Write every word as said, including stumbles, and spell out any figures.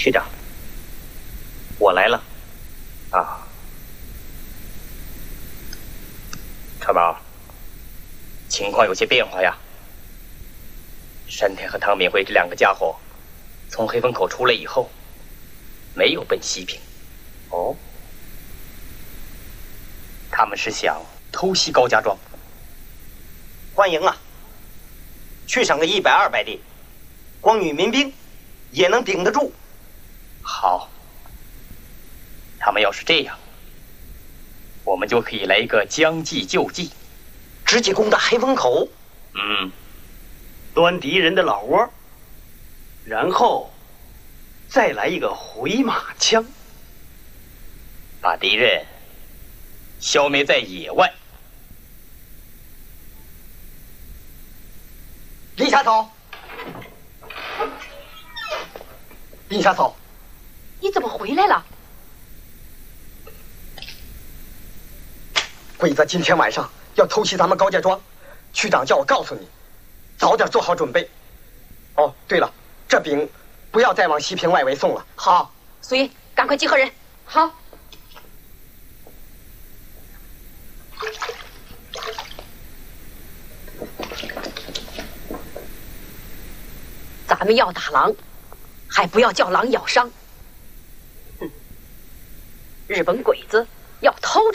区长，我来了。啊，川宝，情况有些变化呀。山田和汤敏慧这两个家伙从黑风口出来以后，没有奔西平。哦，他们是想偷袭高家庄。 欢迎啊！去上个一百二百的，光与民兵也能顶得住。 好，他们要是这样，我们就可以来一个将计就计， 直接攻打黑风口。 嗯， 端敌人的老窝，然后再来一个回马枪， 把敌人消灭在野外。 林下草，林下草， 你怎么回来了？ 鬼子今天晚上要偷袭咱们高家庄，区长叫我告诉你，早点做好准备。哦，对了，这饼不要再往西平外围送了。 好，所以赶快集合人。好。咱们要打狼，还不要叫狼咬伤。哼，日本鬼子要偷